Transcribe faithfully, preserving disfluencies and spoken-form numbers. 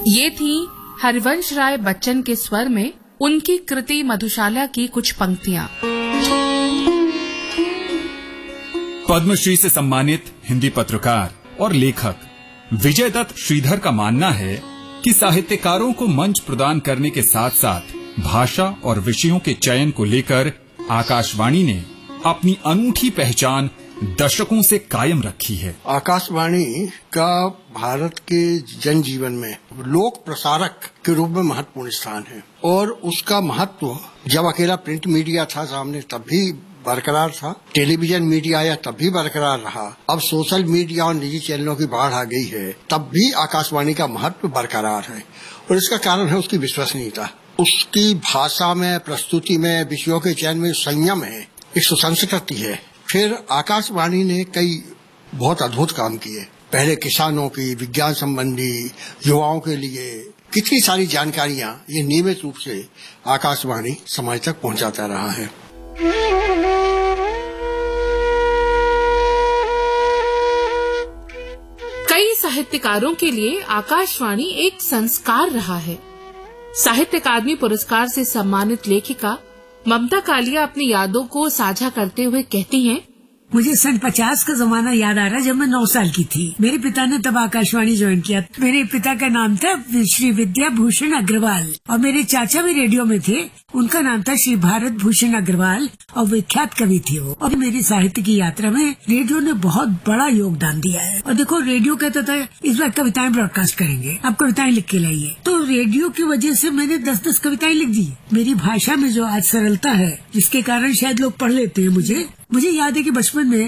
ये थी हरिवंश राय बच्चन के स्वर में उनकी कृति मधुशाला की कुछ पंक्तियां। पद्मश्री से सम्मानित हिंदी पत्रकार और लेखक विजय दत्त श्रीधर का मानना है कि साहित्यकारों को मंच प्रदान करने के साथ साथ भाषा और विषयों के चयन को लेकर आकाशवाणी ने अपनी अनूठी पहचान दशकों से कायम रखी है। आकाशवाणी का भारत के जनजीवन में लोक प्रसारक के रूप में महत्वपूर्ण स्थान है और उसका महत्व जब अकेला प्रिंट मीडिया था सामने तब भी बरकरार था, टेलीविजन मीडिया आया तब भी बरकरार रहा, अब सोशल मीडिया और निजी चैनलों की बाढ़ आ गई है तब भी आकाशवाणी का महत्व बरकरार है। और इसका कारण है उसकी विश्वसनीयता, उसकी भाषा में, प्रस्तुति में, विषयों के चयन में संयम है, एक सुसंस्कृति है। फिर आकाशवाणी ने कई बहुत अद्भुत काम किए, पहले किसानों की, विज्ञान संबंधी, युवाओं के लिए कितनी सारी जानकारियां ये नियमित रूप से आकाशवाणी समाज तक पहुंचाता रहा है। कई साहित्यकारों के लिए आकाशवाणी एक संस्कार रहा है। साहित्य अकादमी पुरस्कार से सम्मानित लेखिका ममता कालिया अपनी यादों को साझा करते हुए कहती हैं, मुझे सन पचास का जमाना याद आ रहा है जब मैं नौ साल की थी। मेरे पिता ने तब आकाशवाणी ज्वाइन किया। मेरे पिता का नाम था श्री विद्या भूषण अग्रवाल और मेरे चाचा भी रेडियो में थे, उनका नाम था श्री भारत भूषण अग्रवाल और विख्यात कवि थे वो। और मेरी साहित्य की यात्रा में रेडियो ने बहुत बड़ा योगदान दिया है। और देखो, रेडियो कहता था इस बार कविताएं ब्रॉडकास्ट करेंगे, आप कविताएं लिख के लाइए, तो रेडियो की वजह से मैंने दस दस कविताएं लिख दी। मेरी भाषा में जो आज सरलता है जिसके कारण शायद लोग पढ़ लेते हैं, मुझे मुझे याद है कि बचपन में